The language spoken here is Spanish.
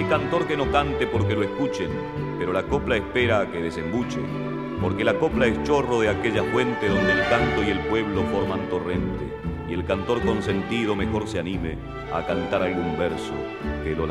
hay cantor que no cante porque lo escuchen, pero la copla espera a que desembuche, porque la copla es chorro de aquella fuente donde el canto y el pueblo forman torrente, y el cantor consentido mejor se anime a cantar algún verso que lo